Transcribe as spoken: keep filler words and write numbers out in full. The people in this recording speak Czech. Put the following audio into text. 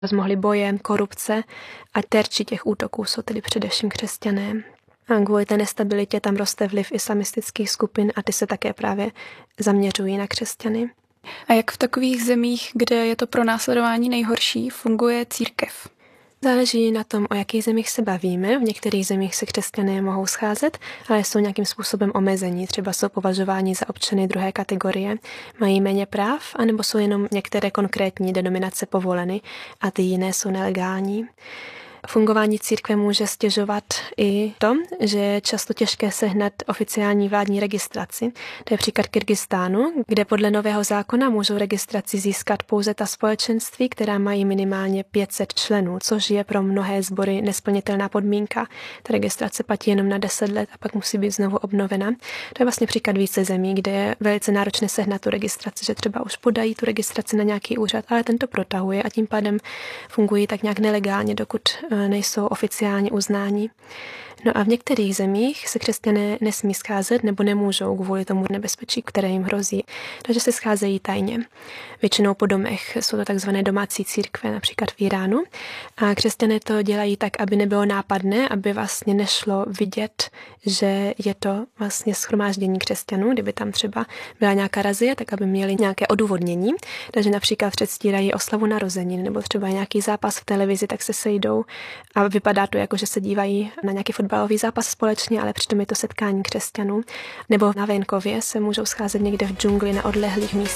Rozmohly boje, korupce a terči těch útoků jsou tedy především křesťané. A kvůli té nestabilitě tam roste vliv islamistických skupin a ty se také právě zaměřují na křesťany. A jak v takových zemích, kde je to pronásledování nejhorší, funguje církev? Záleží na tom, o jakých zemích se bavíme. V některých zemích se křesťané mohou scházet, ale jsou nějakým způsobem omezení. Třeba jsou považováni za občany druhé kategorie, mají méně práv, anebo jsou jenom některé konkrétní denominace povoleny a ty jiné jsou nelegální. Fungování církve může stěžovat i to, že je často těžké sehnat oficiální vládní registraci. To je příklad Kyrgyzstánu, kde podle nového zákona můžou registraci získat pouze ta společenství, která mají minimálně pět set členů, což je pro mnohé sbory nesplnitelná podmínka. Ta registrace platí jenom na deset let a pak musí být znovu obnovena. To je vlastně příklad více zemí, kde je velice náročné sehnat tu registraci, že třeba už podají tu registraci na nějaký úřad, ale ten to protahuje a tím pádem fungují tak nějak nelegálně, dokud nejsou oficiálně uznáni. No a v některých zemích se křesťané nesmí scházet nebo nemůžou kvůli tomu nebezpečí, které jim hrozí. Takže se scházejí tajně. Většinou po domech jsou to takzvané domácí církve, například v Iránu. A křesťané to dělají tak, aby nebylo nápadné, aby vlastně nešlo vidět, že je to vlastně shromáždění křesťanů. Kdyby tam třeba byla nějaká razie, tak aby měli nějaké odůvodnění. Takže například předstírají oslavu narozenin nebo třeba nějaký zápas v televizi, tak se sejdou a vypadá to jako, že se dívají na nějaký fotbalový zápas společně, ale přitom je to setkání křesťanů. Nebo na venkově se můžou scházet někde v džungli na odlehlých místech.